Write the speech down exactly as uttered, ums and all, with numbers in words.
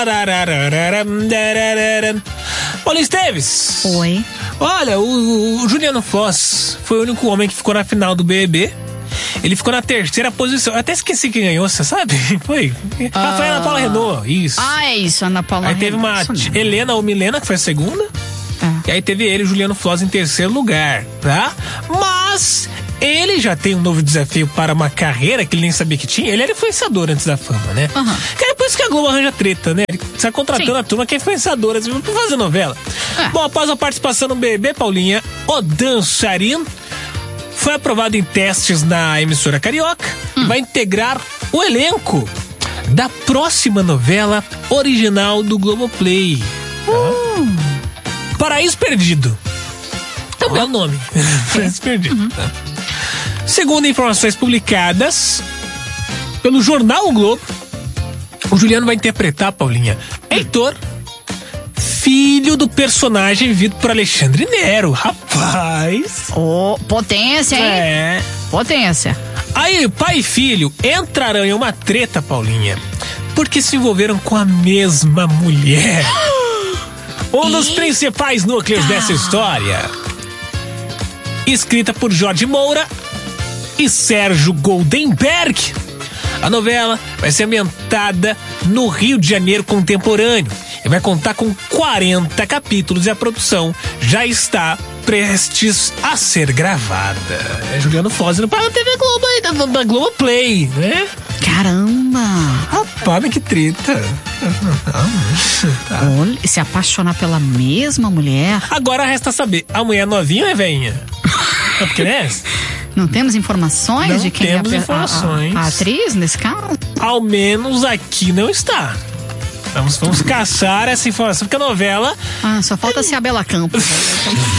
Paulinho Esteves. Oi. Olha, o, o Juliano Foz foi o único homem que ficou na final do B B B. Ele ficou na terceira posição. Eu até esqueci quem ganhou, você sabe? Foi. Ah, foi a Ana Paula Renault, isso. Ah, é isso, Ana Paula Aí teve uma Renault, Helena ou Milena, que foi a segunda. Ah. E aí teve ele, Juliano Foz, em terceiro lugar, tá? Mas ele já tem um novo desafio para uma carreira que ele nem sabia que tinha. Ele era influenciador antes da fama, né? Uhum. Que é por isso que a Globo arranja treta, né? Ele está contratando Sim. a turma que é influenciadora assim, pra fazer novela. É. Bom, após a participação no B B B, Paulinha, o dançarino foi aprovado em testes na emissora carioca hum. e vai integrar o elenco da próxima novela original do Globoplay. Uh. Paraíso Perdido. É um belo nome. Paraíso Perdido. Uhum. Tá. Segundo informações publicadas pelo jornal O Globo, o Juliano vai interpretar, Paulinha, Heitor, filho do personagem vivido por Alexandre Nero. Rapaz. Oh, potência, hein? É. Potência. Aí, pai e filho entrarão em uma treta, Paulinha, porque se envolveram com a mesma mulher. Um dos Eita. principais núcleos dessa história. Escrita por Jorge Moura e Sérgio Goldenberg. A novela vai ser ambientada no Rio de Janeiro contemporâneo e vai contar com quarenta capítulos e a produção já está prestes a ser gravada. É Juliano Foz no para a T V Globo aí, da, da Globoplay, né? Caramba! Rapaz, que treta. Olha, se apaixonar pela mesma mulher. Agora resta saber, a mulher novinha ou é velhinha? É porque né? Não temos informações Não de quem temos é a, informações. a, a atriz nesse caso? Ao menos aqui não está. Vamos, vamos caçar essa informação, porque a novela... Ah, só falta ser a Bela Campos.